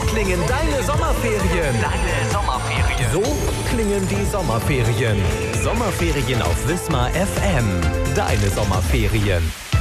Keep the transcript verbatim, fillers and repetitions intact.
klingen deine Sommerferien. Deine Sommerferien. So klingen die Sommerferien. Sommerferien auf Wismar F M. Deine Sommerferien.